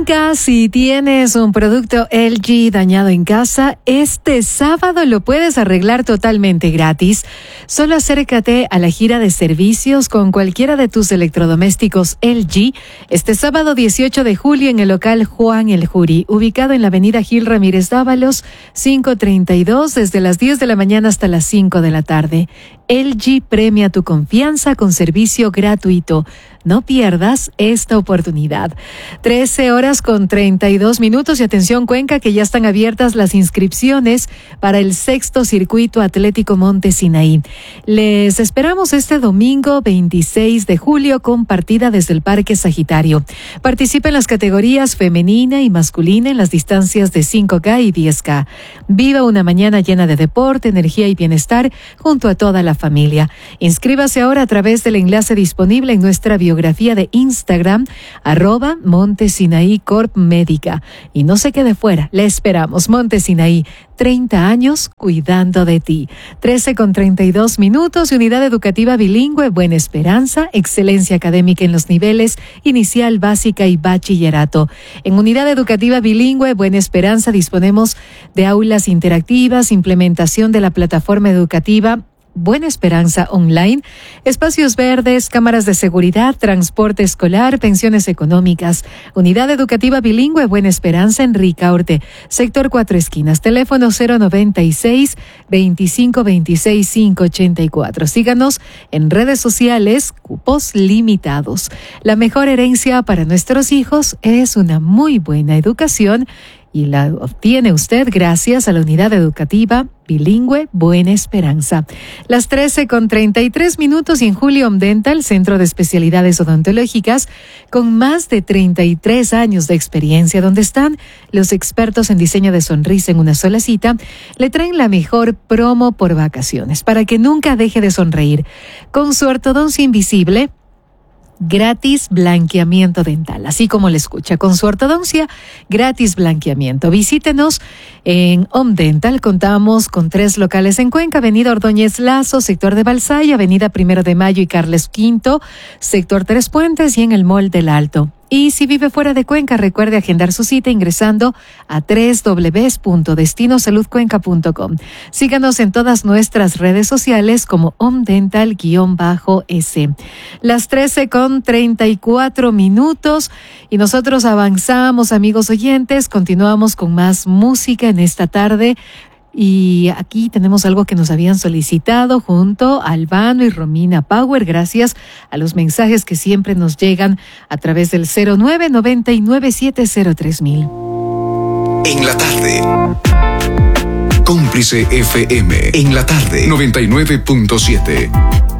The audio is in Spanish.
Cuenca, si tienes un producto LG dañado en casa, este sábado lo puedes arreglar totalmente gratis. Solo acércate a la gira de servicios con cualquiera de tus electrodomésticos LG este sábado 18 de julio en el local Juan El Juri, ubicado en la avenida Gil Ramírez Dávalos, 532, desde las 10 de la mañana hasta las 5 de la tarde. LG premia tu confianza con servicio gratuito. No pierdas esta oportunidad. 13:32 y atención Cuenca, que ya están abiertas las inscripciones para el 6º Circuito Atlético Monte Sinaí. Les esperamos este domingo 26 de julio con partida desde el Parque Sagitario. Participa en las categorías femenina y masculina en las distancias de 5K y 10K. Viva una mañana llena de deporte, energía y bienestar junto a toda la familia. Inscríbase ahora a través del enlace disponible en nuestra biografía de Instagram, @Montesinaí Corp Médica. Y no se quede fuera, le esperamos. Montesinaí, 30 años cuidando de ti. 13:32 y Unidad Educativa Bilingüe Buena Esperanza, excelencia académica en los niveles inicial, básica y bachillerato. En Unidad Educativa Bilingüe Buena Esperanza disponemos de aulas interactivas, implementación de la plataforma educativa Buena Esperanza Online, espacios verdes, cámaras de seguridad, transporte escolar, pensiones económicas. Unidad Educativa Bilingüe Buena Esperanza en Ricaurte, sector 4 Esquinas, teléfono 096-2526-584. Síganos en redes sociales, cupos limitados. La mejor herencia para nuestros hijos es una muy buena educación y la obtiene usted gracias a la Unidad Educativa Bilingüe Buena Esperanza. Las 13:33 y en Julio Omdental, Centro de Especialidades Odontológicas, con más de 33 años de experiencia, donde están los expertos en diseño de sonrisa en una sola cita, le traen la mejor promo por vacaciones para que nunca deje de sonreír. Con su ortodoncia invisible, gratis blanqueamiento dental, así como le escucha, con su ortodoncia, gratis blanqueamiento. Visítenos en Omdental. Contamos con 3 locales en Cuenca: Avenida Ordóñez Lazo, sector de Balsay, Avenida 1 de Mayo y Carles V, sector Tres Puentes, y en el Mall del Alto. Y si vive fuera de Cuenca, recuerde agendar su cita ingresando a www.destinosaludcuenca.com. Síganos en todas nuestras redes sociales como omdental_s. Las 13:34 y nosotros avanzamos, amigos oyentes, continuamos con más música en esta tarde. Y aquí tenemos algo que nos habían solicitado junto a Albano y Romina Power, gracias a los mensajes que siempre nos llegan a través del 0999703000. En la tarde. Cómplice FM. En la tarde. 99.7.